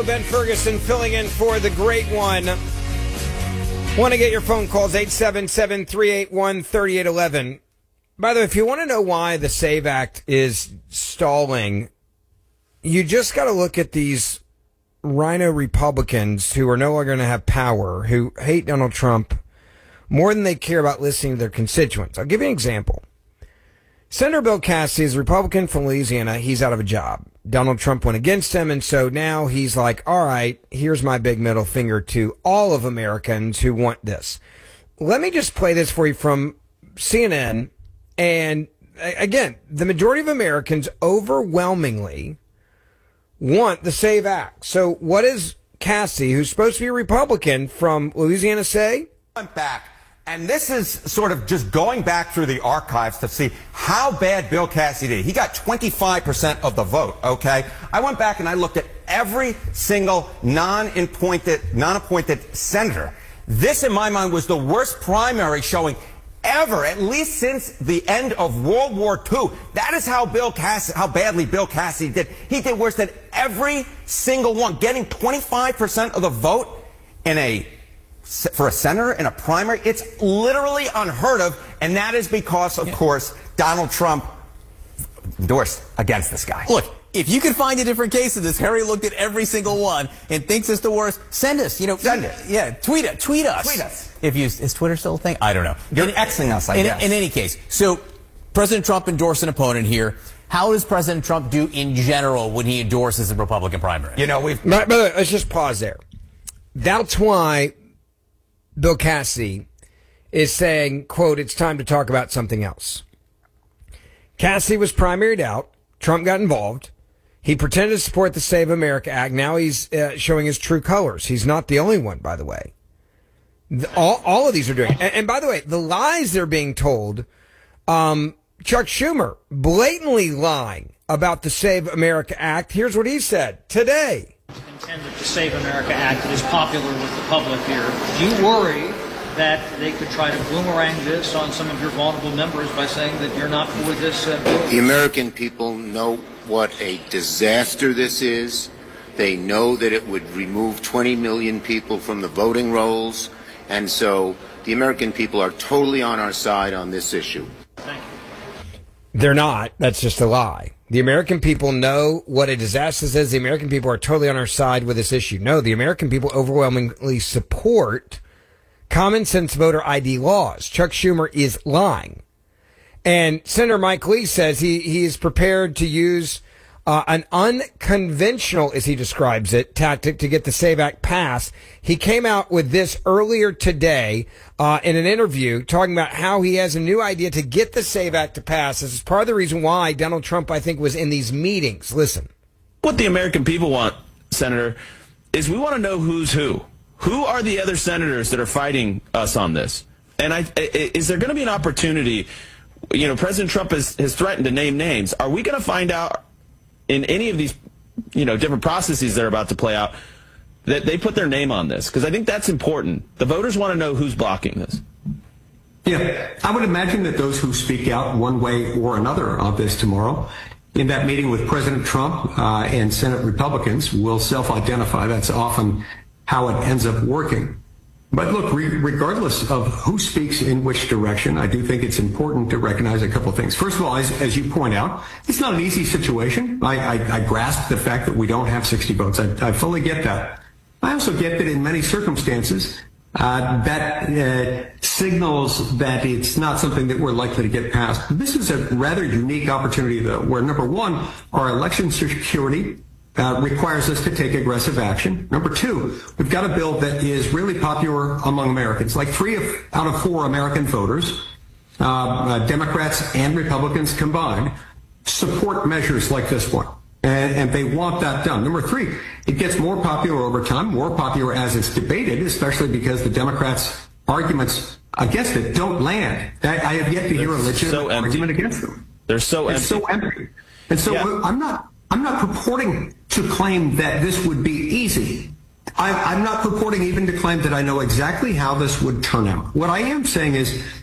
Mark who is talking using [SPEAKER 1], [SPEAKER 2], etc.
[SPEAKER 1] Show. Ben Ferguson filling in for the great one. Want to get your phone calls, 877-381-3811. By the way, if you want to know why the SAVE Act is stalling, you just got to look at these rhino Republicans who are no longer going to have power, who hate Donald Trump more than they care about listening to their constituents. I'll give you an example. Senator Bill Cassidy is a Republican from Louisiana. He's out of a job. Donald Trump went against him, and so now he's like, all right, here's my big middle finger to all of Americans who want this. Let me just play this for you from CNN. And again, the majority of Americans overwhelmingly want the SAVE Act. So what does Cassidy, who's supposed to be a Republican from Louisiana, say?
[SPEAKER 2] Went back. And this is sort of just going back through the archives to see how bad Bill Cassidy did. He got 25% of the vote, okay? I went back and I looked at every single non-appointed senator. This, in my mind, was the worst primary showing ever, at least since the end of World War II. That is how badly Bill Cassidy did. He did worse than every single one, getting 25% of the vote for a senator in a primary. It's literally unheard of, and that is because, of course, Donald Trump endorsed against this guy.
[SPEAKER 3] Look, if you can find a different case of this, Harry looked at every single one and thinks it's the worst. Send us,
[SPEAKER 2] send it.
[SPEAKER 3] Yeah, tweet us.
[SPEAKER 2] Tweet us.
[SPEAKER 3] Is Twitter still a thing? I don't know.
[SPEAKER 2] You're Xing us, I guess.
[SPEAKER 3] In any case, so President Trump endorsed an opponent here. How does President Trump do in general when he endorses a Republican primary?
[SPEAKER 1] By the way, let's just pause there. That's why Bill Cassidy is saying, quote, it's time to talk about something else. Cassidy was primaried out. Trump got involved. He pretended to support the Save America Act. Now he's showing his true colors. He's not the only one, by the way. All of these are doing it. And by the way, the lies they're being told, Chuck Schumer blatantly lying about the Save America Act. Here's what he said today.
[SPEAKER 4] Intended to Save America Act is popular with the public here. Do you worry that they could try to boomerang this on some of your vulnerable members by saying that you're not for this bill?
[SPEAKER 5] The American people know what a disaster this is. They know that it would remove 20 million people from the voting rolls. And so the American people are totally on our side on this issue.
[SPEAKER 4] Thank you.
[SPEAKER 1] They're not. That's just a lie. The American people know what a disaster this is. The American people are totally on our side with this issue. No, the American people overwhelmingly support common sense voter ID laws. Chuck Schumer is lying. And Senator Mike Lee says he is prepared to use an unconventional, as he describes it, tactic to get the SAVE Act passed. He came out with this earlier today in an interview talking about how he has a new idea to get the SAVE Act to pass. This is part of the reason why Donald Trump, I think, was in these meetings. Listen.
[SPEAKER 6] What the American people want, Senator, is we want to know who's who. Who are the other senators that are fighting us on this? And is there going to be an opportunity? President Trump has threatened to name names. Are we going to find out in any of these, different processes that are about to play out, that they put their name on this? Because I think that's important. The voters want to know who's blocking this.
[SPEAKER 7] Yeah, I would imagine that those who speak out one way or another on this tomorrow, in that meeting with President Trump and Senate Republicans, will self-identify. That's often how it ends up working. But look, regardless of who speaks in which direction, I do think it's important to recognize a couple of things. First of all, as you point out, it's not an easy situation. I grasp the fact that we don't have 60 votes. I fully get that. I also get that in many circumstances, that signals that it's not something that we're likely to get passed. This is a rather unique opportunity, though, where, number one, our election security requires us to take aggressive action. Number two, we've got a bill that is really popular among Americans. Like 3 out of 4 American voters, Democrats and Republicans combined, support measures like this one. And they want that done. Number 3, it gets more popular over time, more popular as it's debated, especially because the Democrats' arguments against it don't land. I have yet to hear a legitimate argument against them.
[SPEAKER 6] They're so empty.
[SPEAKER 7] It's so empty. And so I'm not purporting to claim that this would be easy. I'm not purporting even to claim that I know exactly how this would turn out. What I am saying is